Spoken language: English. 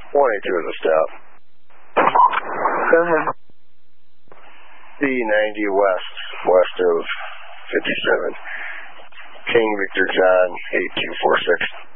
182 is a stop. Go ahead. B90 west of 57. King Victor John 8246.